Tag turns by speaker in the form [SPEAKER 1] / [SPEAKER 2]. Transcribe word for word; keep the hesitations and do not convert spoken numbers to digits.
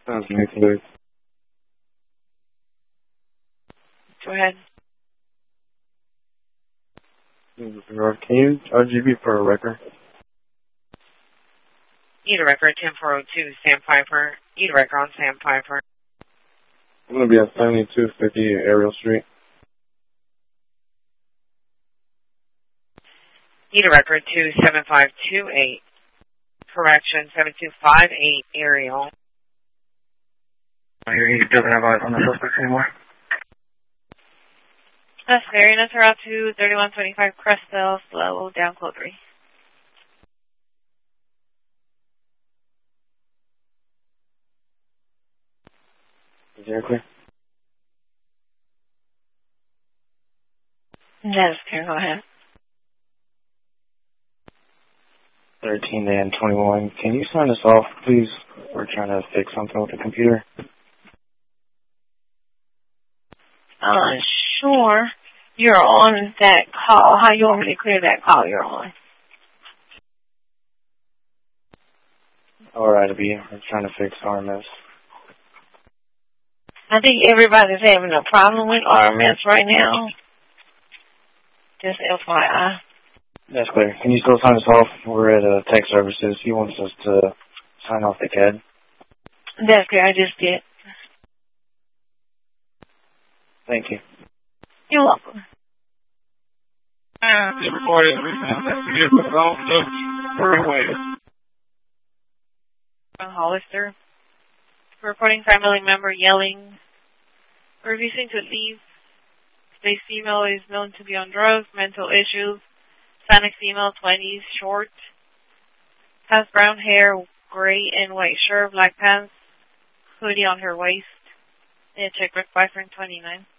[SPEAKER 1] Sounds good.
[SPEAKER 2] Go ahead.
[SPEAKER 1] Can you R G B for a record?
[SPEAKER 2] Need a record, ten four oh two, Sam Piper. Need a record on Sam Piper.
[SPEAKER 1] I'm going to be at seventy-two fifty Ariel Street.
[SPEAKER 2] Need a record to seven five two eight. Correction, seven two five eight Ariel.
[SPEAKER 3] I hear he doesn't have eyes on the suspects anymore.
[SPEAKER 2] That's fair. That's Route two, thirty-one twenty-five Crestville, slow, down code three.
[SPEAKER 1] Exactly.
[SPEAKER 2] That's fair. Go ahead.
[SPEAKER 1] thirteen and twenty-one. Can you sign us off, please? We're trying to fix something with the computer.
[SPEAKER 2] Uh, sure. You're on that call. How you want me to clear that call you're on?
[SPEAKER 1] All right, B. I'm trying to fix R M S.
[SPEAKER 2] I think everybody's having a problem with R M S right now. Just F Y I.
[SPEAKER 1] That's clear. Can you still sign us off? We're at uh, Tech Services. He wants us to sign off the C A D.
[SPEAKER 2] That's clear. I just did.
[SPEAKER 1] Thank you.
[SPEAKER 2] You're welcome.
[SPEAKER 3] Uh, it's recorded.
[SPEAKER 2] Hollister. Reporting family member yelling, refusing to leave. Space female is known to be on drugs, mental issues. Hispanic female, twenties, short. Has brown hair, gray and white shirt, black pants, hoodie on her waist. And check with boyfriend twenty-nine.